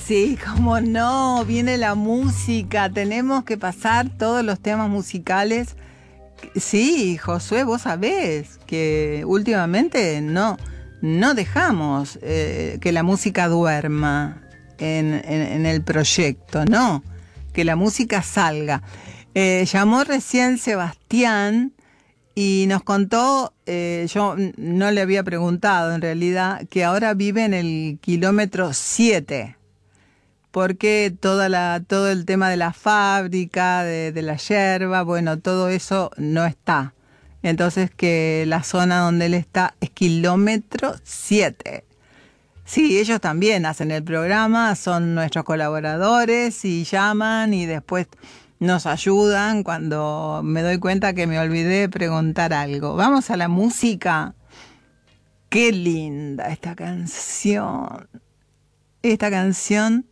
Sí, cómo no, viene la música, tenemos que pasar todos los temas musicales. Sí, Josué, vos sabés que últimamente no dejamos que la música duerma en el proyecto, no, que la música salga. Llamó recién Sebastián y nos contó, yo no le había preguntado en realidad, que ahora vive en el kilómetro 7. Porque todo el tema de la fábrica, de la yerba, bueno, todo eso no está. Entonces que la zona donde él está es kilómetro 7. Sí, ellos también hacen el programa, son nuestros colaboradores y llaman y después nos ayudan cuando me doy cuenta que me olvidé de preguntar algo. Vamos a la música. Qué linda esta canción. Esta canción...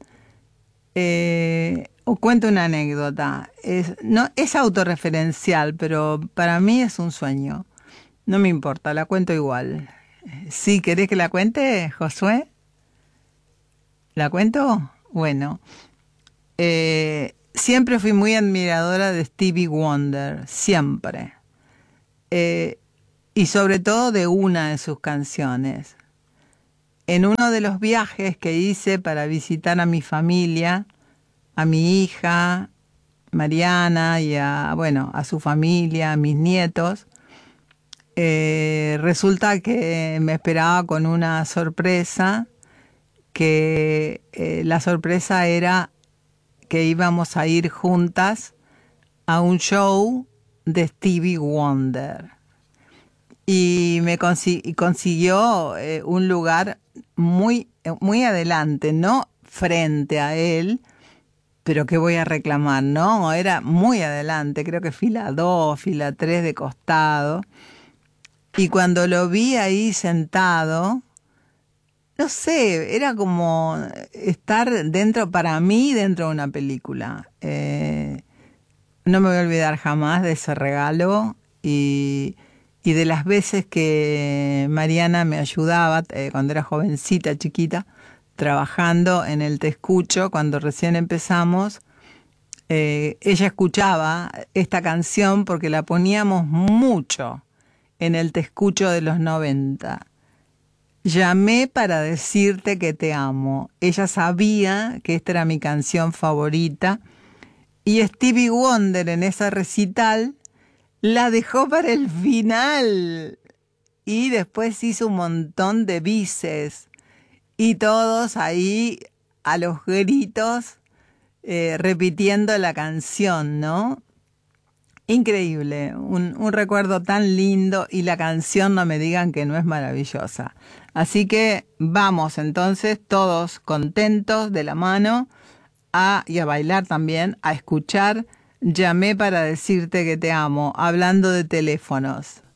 os cuento una anécdota. No, es autorreferencial, pero para mí es un sueño. No me importa, la cuento igual. ¿Sí querés que la cuente, Josué? ¿La cuento? Bueno, siempre fui muy admiradora de Stevie Wonder, siempre. Y sobre todo de una de sus canciones. En uno de los viajes que hice para visitar a mi familia, a mi hija Mariana y a su familia, a mis nietos, resulta que me esperaba con una sorpresa, que la sorpresa era que íbamos a ir juntas a un show de Stevie Wonder. Y me consiguió un lugar muy, muy adelante, no frente a él, pero ¿qué voy a reclamar? No, era muy adelante, creo que fila 2, fila 3 de costado. Y cuando lo vi ahí sentado, no sé, era como estar para mí, dentro de una película. No me voy a olvidar jamás de ese regalo y de las veces que Mariana me ayudaba cuando era jovencita, chiquita, trabajando en el Te Escucho, cuando recién empezamos. Ella escuchaba esta canción porque la poníamos mucho en el Te Escucho de los 90. Llamé para decirte que te amo. Ella sabía que esta era mi canción favorita y Stevie Wonder en ese recital la dejó para el final y después hizo un montón de bises y todos ahí a los gritos repitiendo la canción, ¿no? Increíble, un recuerdo tan lindo y la canción no me digan que no es maravillosa. Así que vamos entonces todos contentos de la mano y a bailar también, a escuchar Llamé para decirte que te amo, hablando de teléfonos.